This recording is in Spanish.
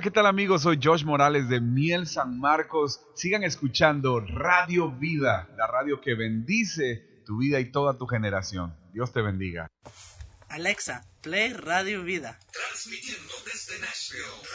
¿qué tal amigos? Soy Josh Morales de Miel San Marcos. Sigan escuchando Radio Vida, la radio que bendice tu vida y toda tu generación. Dios te bendiga. Alexa, play Radio Vida. Transmitiendo desde Nashville.